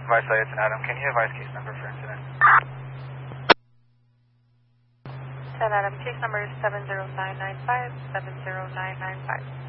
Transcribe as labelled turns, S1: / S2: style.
S1: Advice it's an Adam. Can you advise case number for incident?
S2: 10 Adam, case number is 70995, 70995.